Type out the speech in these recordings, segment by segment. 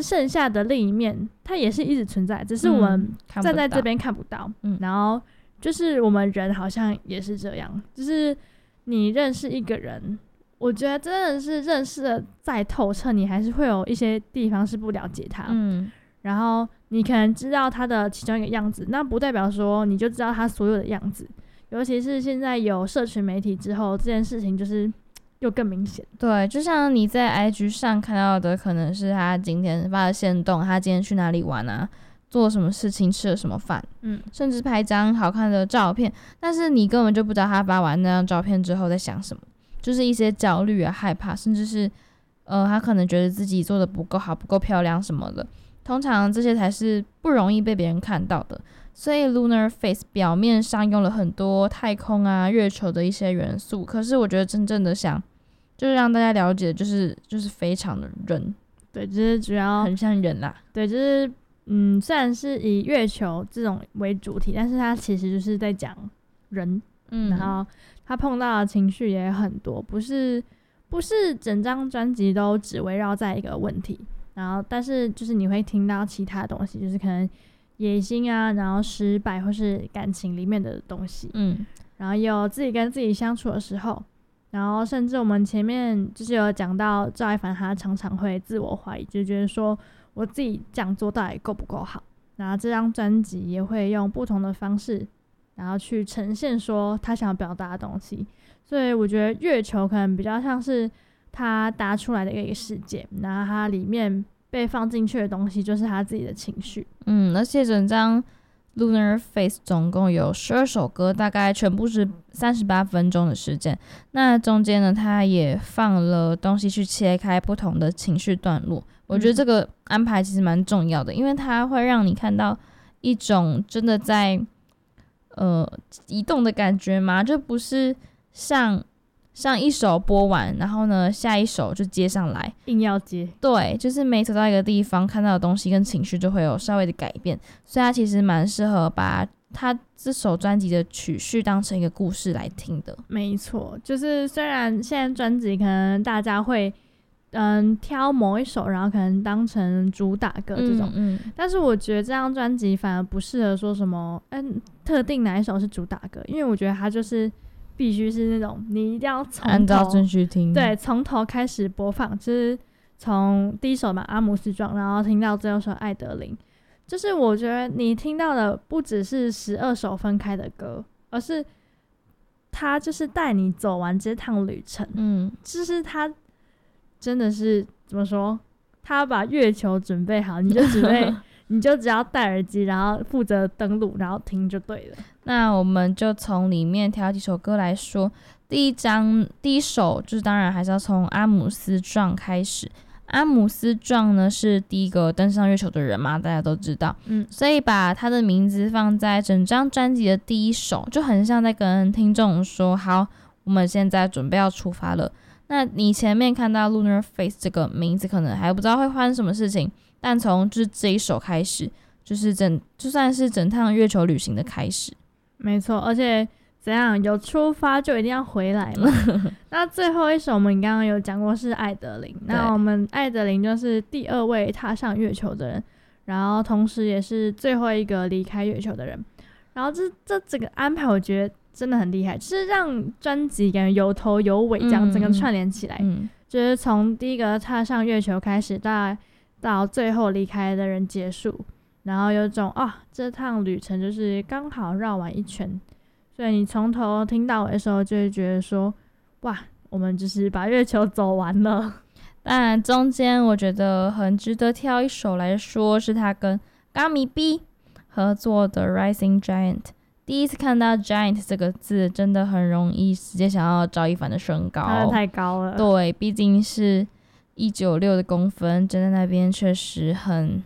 是剩下的另一面它也是一直存在，只是我们站在这边看不到，然后就是我们人好像也是这样，就是你认识一个人，我觉得真的是认识的再透彻，你还是会有一些地方是不了解他，然后你可能知道他的其中一个样子，那不代表说你就知道他所有的样子，尤其是现在有社群媒体之后，这件事情就是又更明显。 对，就像你在 IG 上看到的可能是他今天发的限动，他今天去哪里玩啊，做什么事情，吃了什么饭，甚至拍张好看的照片，但是你根本就不知道他发完那张照片之后在想什么，就是一些焦虑啊、害怕，甚至是他可能觉得自己做的不够好、不够漂亮什么的，通常这些才是不容易被别人看到的。所以 Lunar Face 表面上用了很多太空啊、月球的一些元素，可是我觉得真正的想就是让大家了解就是非常的人， 对，就是主要很像人啦。 对，就是虽然是以月球这种为主题，但是它其实就是在讲人，然后他碰到的情绪也很多，不是整张专辑都只围绕在一个问题，然后但是就是你会听到其他东西，就是可能野心啊，然后失败或是感情里面的东西，然后也有自己跟自己相处的时候，然后甚至我们前面就是有讲到赵一凡他常常会自我怀疑，就觉得说我自己这样做到底够不够好，然后这张专辑也会用不同的方式然后去呈现说他想要表达的东西，所以我觉得月球可能比较像是他搭出来的一个世界，然后它里面被放进去的东西就是他自己的情绪。 而且整张 Lunar Face 总共有12首歌，大概全部是38分钟的时间。那中间呢，他也放了东西去切开不同的情绪段落。我觉得这个安排其实蛮重要的，因为它会让你看到一种真的在移动的感觉嘛，就不是像一首播完，然后呢下一首就接上来， 硬要接。 对，就是每走到一个地方看到的东西跟情绪就会有稍微的改变，所以它其实蛮适合把他这首专辑的曲序当成一个故事来听的。 没错，就是虽然现在专辑可能大家会挑某一首然后可能当成主打歌这种，但是我觉得这张专辑反而不适合说什么特定哪一首是主打歌，因为我觉得它就是必须是那种你一定要按照顺序听， 对，从头开始播放，就是从第一首嘛阿姆斯壮，然后听到最后首艾德琳，就是我觉得你听到的不只是12首分开的歌，而是他就是带你走完这趟旅程，就是他真的是怎么说，他把月球准备好，你就只要戴耳机，然后负责登录，然后听就对了。 那我们就从里面挑几首歌来说。第一首就是当然还是要从阿姆斯壮开始。阿姆斯壮呢是第一个登上月球的人嘛，大家都知道，所以把他的名字放在整张专辑的第一首，就很像在跟听众说，好，我们现在准备要出发了。那你前面看到 Lunar Face 这个名字可能还不知道会发生什么事情，但从就是这一首开始，就算是整趟月球旅行的开始。 没错，而且怎样有出发就一定要回来嘛。那最后一首我们刚刚有讲过是艾德琳，那我们艾德琳就是第2位踏上月球的人，然后同时也是最后一个离开月球的人。然后这整个安排我觉得真的很厉害，就是让专辑感觉有头有尾这样整个串联起来，就是从第一个踏上月球开始到最后离开的人结束，然后有种这趟旅程就是刚好绕完一圈，所以你从头听到尾的时候就会觉得说哇，我们就是把月球走完了。 当然中间我觉得很值得挑一首来说，是他跟 Gummy B 合作的 Rising Giant。 第一次看到 Giant 这个字真的很容易直接想要赵一凡的身高， 他太高了， 对，毕竟是196的公分，站在那边确实很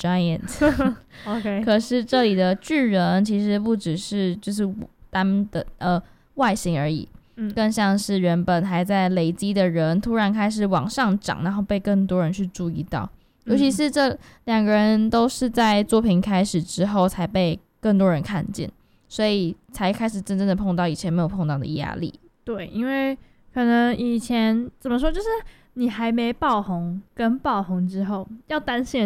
Giant OK， 可是这里的巨人其实不只是就是单的外形而已，更像是原本还在累积的人突然开始往上涨，然后被更多人去注意到，尤其是这2个人都是在作品开始之后才被更多人看见，所以才开始真正的碰到以前没有碰到的压力。 对，因为可能以前怎么说，就是你还没爆红跟爆红之后要担心